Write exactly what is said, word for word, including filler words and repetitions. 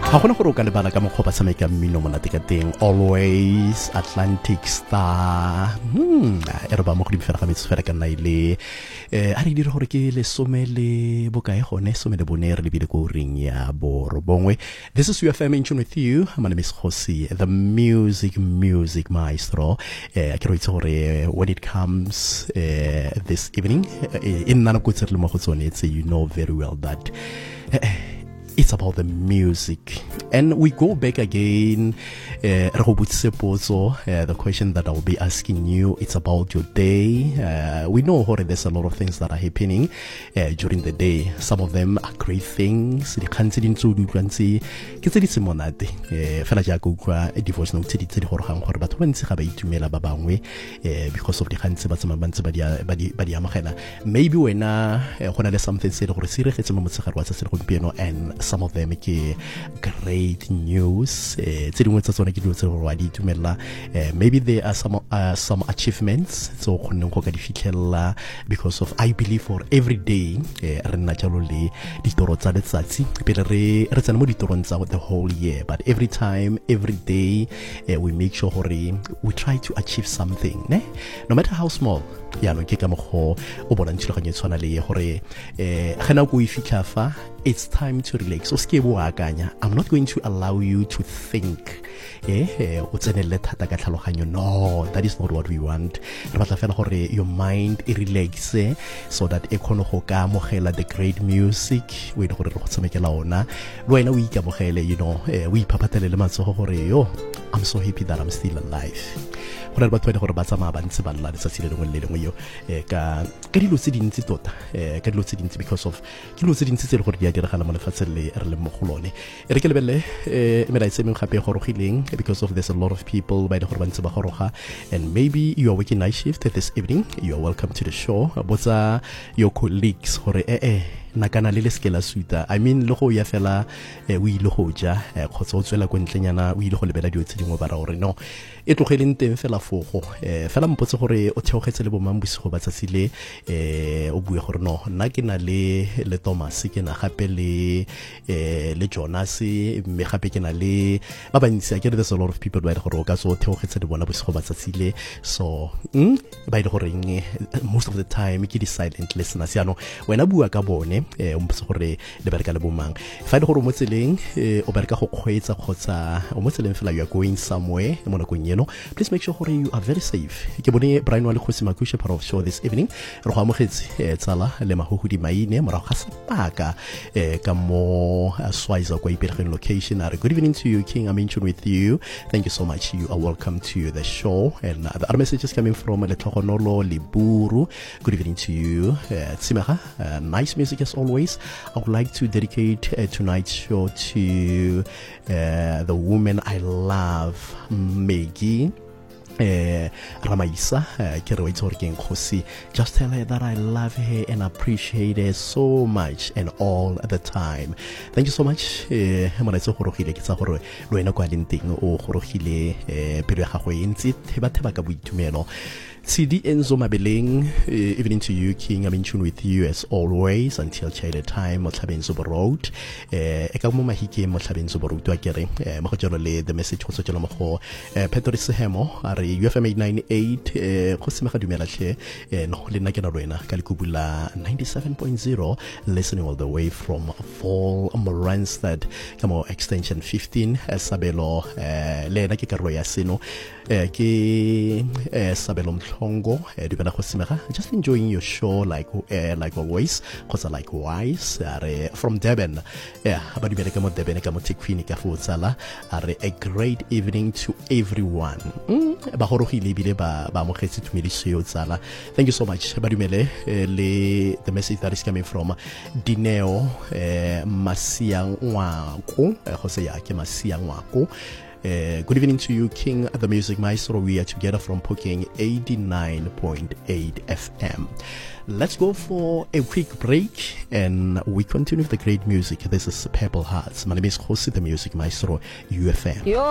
ga gona gore o ka lebala ka mokgwa ba tshameka mmino monate ka teng. Always Atlantic Star hmm e re ba mo godimo fela ga metso fela ka nna ile eh a re dire gore ke le somele bokae gone somele bone re lebile go ring ya borobongwe. This is U F M in tune with you. My name is Khosi, the music music maestro. eh ke re itse gore when it comes uh, this evening in nana go tsere mo go tsone, you know very well that uh, it's about the music. And we go back again, uh, the question that I will be asking you, it's about your day. Uh, we know how there's a lot of things that are happening uh, during the day. Some of them are great things. The country into the country, it's a monad. Felajakuka, a divorce no titty to the Horham, but when Sabai to Mela Babangwe, because of the Hansi Batsamansa Badiamahena. Maybe when uh, when there's something said or serious, it's a moment of piano, and some of them make great news. Uh, maybe there are some uh, some achievements. So because of I believe for every day, naturally the whole year. But every time, every day, uh, we make sure we try to achieve something. Ne? No matter how small. Yeah, no ke ka mo o bona ntshilo ga nyetswana le gore eh gana go ifika fa, it's time to relax. So ske bo akanya, I'm not going to allow you to think eh o tsenele thata ka tlhaloganyo. No, that is not what we want. Re batla fela gore your mind e relaxe so that e kgone go ka mogela the great music we gore re go tsamekela ona le wena o ikamogele, you know, eh o ipapatele le matsogo gore yo I'm so happy that I'm still alive. Gore ba tswela gore ba tsama ba ntse ba lla le tsatsi le lengwe le lengwe yo eh ka ka dilo tse dintsi tota eh ka dilo tse dintsi because of ke dilo tse dintsi tse le gore di a diragala mo lefatsheng le re le mo golone e re ke lebelle eh me ra itse meng gape gorogileng because of there's a lot of people by the gore ba ntse ba goroga, and maybe you are working night shift this evening. You are welcome to the show. Botsa your colleagues gore eh eh nakana le leskela suita. I mean lo go ya fela eh o ile go ja khotso o tswela go ntlenyana o ile go lebela dio tse dingwe ba ra gore no e tlogeleng teng fela fogo eh fela mpotse gore o theogetse le bo mambusigo ba tsatsile eh o bue gore no nna ke na le le Thomas ke na gape le eh le Jonas me gape ke na le ba bantsi ke there's a lot of people ba gore o ka so theogetse le bona bosigo ba tsatsile. So mm ba ile gore most of the time ke di silent listeners ya no wena bua ka bone eh o mpotse gore le bereka le bomang fa ile gore mo tseleng o bereka go kgweetsa khotsa o mo tseleng fela you are going somewhere mo nakong yeno, please make sure gore you are very safe. Ke bone Brian wa le Khosi Makushe part of show this evening re go amogetse tsala le mahuhudi maine mo ra ga sepaka eh ka mo Swiza kwa ipelegeng location. Are good evening to you King, I'm in tune with you. Thank you so much. You are welcome to the show, and uh, the other messages coming from Letlogonolo Liburu. Good evening to you uh, Tsimega. Uh, nice music as always. I would like to dedicate uh, tonight's show to uh, the woman I love, Maggie Uh, Ramaisa, uh, just tell her that I love her and appreciate her so much and all the time. Thank you so much. Mona tso gorogile ke tsa gore lo wena kwa lenting o gorogile eh pelo ya gago e ntse theba theba ka boitumelo. C D Enzo Mabeleng, uh, evening to you King, I'm in tune with you as always until Chile time mo Tlhabenzo Road. Eh e ka mo mahike mo Tlhabenzo Road wa kere eh mo go jalo le the message go tsotela mo go eh Patrice Hemo are U F M eight ninety-eight eh go semega dumela hle eh no le nna ke na lwena ka lekubula ninety-seven point zero listening all the way from Fall Moranstad kamo extension fifteen Sabelo eh le na ke karolo ya seno eh ke eh Sabelo Mhlongo eh dipena go semega just enjoying your show like uh, like always cause likewise are from Durban yeah ba dipena ka mo Durban ka mo Tequini ka futsala are a great evening to everyone mm, ba gorogile bile ba ba mo kgetsi tumediso yo tsala. Thank you so much ba dumele eh, le the message that is coming from Dineo eh, Masiang Wako eh, Jose ya ke Masiang Wako. Uh, good evening to you King, the music maestro. We are together from Poking eighty-nine point eight F M. Let's go for a quick break and we continue with the great music. This is Purple Hearts. My name is Khosi, the music maestro, U F M. Yo.